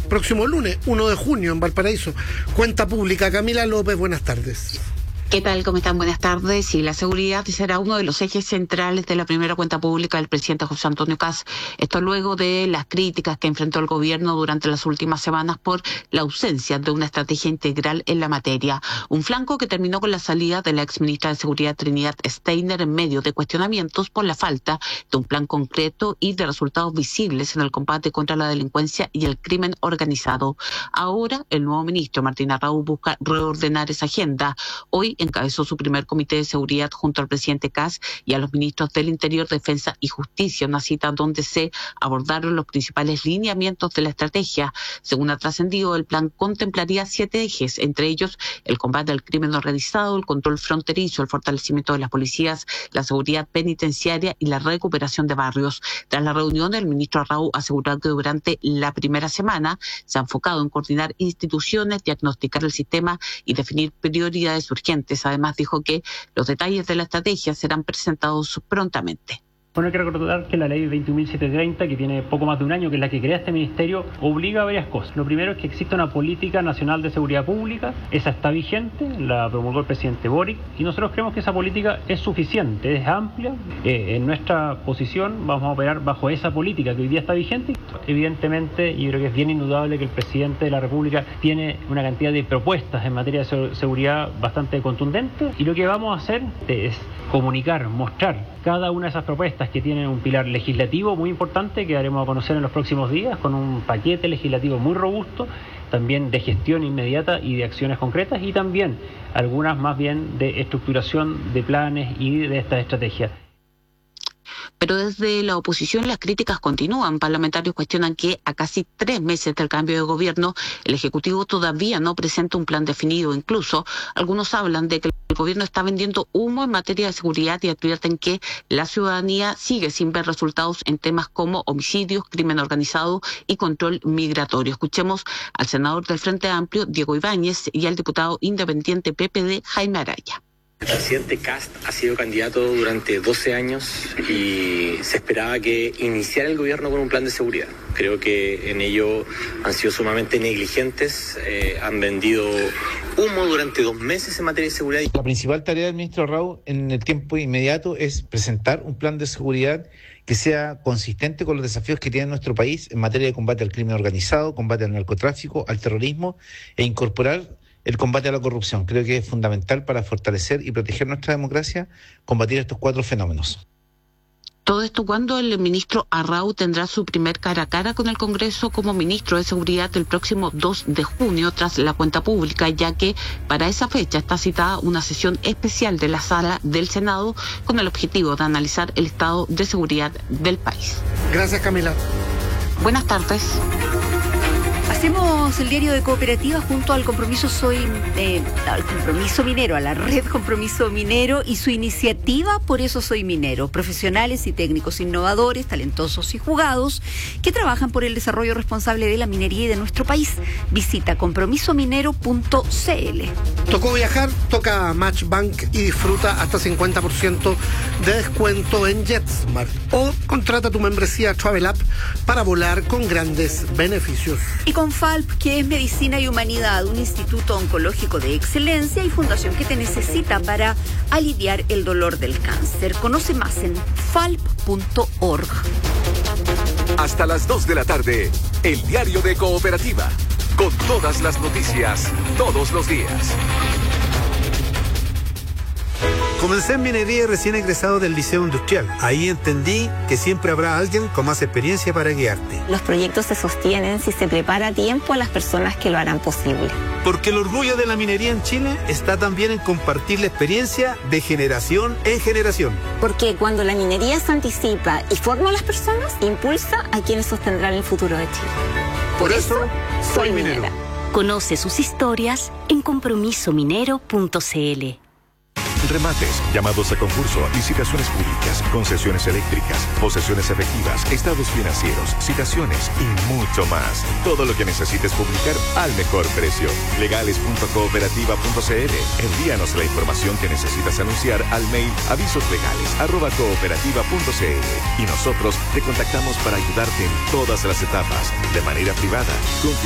próximo lunes, 1 de junio, en Valparaíso. Cuenta pública, Camila López, buenas tardes. ¿Qué tal? ¿Cómo están? Buenas tardes. Y la seguridad será uno de los ejes centrales de la primera cuenta pública del presidente José Antonio Kast. Esto luego de las críticas que enfrentó el gobierno durante las últimas semanas por la ausencia de una estrategia integral en la materia. Un flanco que terminó con la salida de la exministra de Seguridad Trinidad Steiner en medio de cuestionamientos por la falta de un plan concreto y de resultados visibles en el combate contra la delincuencia y el crimen organizado. Ahora, el nuevo ministro Martín Arrau busca reordenar esa agenda. Hoy encabezó su primer comité de seguridad junto al presidente Kast y a los ministros del Interior, Defensa y Justicia, una cita donde se abordaron los principales lineamientos de la estrategia. Según ha trascendido, el plan contemplaría 7 ejes, entre ellos el combate al crimen organizado, el control fronterizo, el fortalecimiento de las policías, la seguridad penitenciaria y la recuperación de barrios. Tras la reunión, el ministro Arrau aseguró que durante la primera semana se ha enfocado en coordinar instituciones, diagnosticar el sistema y definir prioridades urgentes. Además, dijo que los detalles de la estrategia serán presentados prontamente. Bueno, hay que recordar que la ley 21.730, que tiene poco más de un año, que es la que crea este ministerio, obliga a varias cosas. Lo primero es que exista una política nacional de seguridad pública. Esa está vigente, la promulgó el presidente Boric, y nosotros creemos que esa política es suficiente, es amplia. En nuestra posición vamos a operar bajo esa política que hoy día está vigente. Evidentemente, yo creo que es bien indudable que el presidente de la República tiene una cantidad de propuestas en materia de seguridad bastante contundentes, y lo que vamos a hacer es comunicar, mostrar cada una de esas propuestas que tienen un pilar legislativo muy importante que daremos a conocer en los próximos días, con un paquete legislativo muy robusto, también de gestión inmediata y de acciones concretas, y también algunas más bien de estructuración de planes y de estas estrategias. Pero desde la oposición las críticas continúan. Parlamentarios cuestionan que a casi 3 meses del cambio de gobierno el Ejecutivo todavía no presenta un plan definido. Incluso algunos hablan de que el gobierno está vendiendo humo en materia de seguridad y advierten que la ciudadanía sigue sin ver resultados en temas como homicidios, crimen organizado y control migratorio. Escuchemos al senador del Frente Amplio, Diego Ibáñez, y al diputado independiente PPD, Jaime Araya. El presidente Kast ha sido candidato durante 12 años y se esperaba que iniciara el gobierno con un plan de seguridad. Creo que en ello han sido sumamente negligentes, han vendido humo durante 2 meses en materia de seguridad. La principal tarea del ministro Arrau en el tiempo inmediato es presentar un plan de seguridad que sea consistente con los desafíos que tiene nuestro país en materia de combate al crimen organizado, combate al narcotráfico, al terrorismo, e incorporar el combate a la corrupción. Creo que es fundamental para fortalecer y proteger nuestra democracia, combatir estos 4 fenómenos. Todo esto cuando el ministro Arrau tendrá su primer cara a cara con el Congreso como ministro de Seguridad el próximo 2 de junio tras la cuenta pública, ya que para esa fecha está citada una sesión especial de la Sala del Senado con el objetivo de analizar el estado de seguridad del país. Gracias, Camila. Buenas tardes. Hacemos el diario de Cooperativa junto al Compromiso al Compromiso Minero, a la Red Compromiso Minero y su iniciativa Por eso soy minero. Profesionales y técnicos innovadores, talentosos y jugados que trabajan por el desarrollo responsable de la minería y de nuestro país. Visita compromisominero.cl. Tocó viajar, toca Matchbank y disfruta hasta 50% de descuento en JetSmart. O contrata tu membresía Travel App para volar con grandes beneficios. Y con FALP, que es Medicina y Humanidad, un instituto oncológico de excelencia y fundación que te necesita para aliviar el dolor del cáncer. Conoce más en falp.org. Hasta las 2 de la tarde, el diario de Cooperativa, con todas las noticias, todos los días. Comencé en minería recién egresado del Liceo Industrial. Ahí entendí que siempre habrá alguien con más experiencia para guiarte. Los proyectos se sostienen si se prepara a tiempo a las personas que lo harán posible. Porque el orgullo de la minería en Chile está también en compartir la experiencia de generación en generación. Porque cuando la minería se anticipa y forma a las personas, impulsa a quienes sostendrán el futuro de Chile. Por eso, soy minero. Conoce sus historias en compromisominero.cl. Remates, llamados a concurso, licitaciones públicas, concesiones eléctricas, posesiones efectivas, estados financieros, citaciones y mucho más. Todo lo que necesites publicar al mejor precio. Legales.cooperativa.cl. Envíanos la información que necesitas anunciar al mail avisoslegales@cooperativa.cl y nosotros te contactamos para ayudarte en todas las etapas, de manera privada,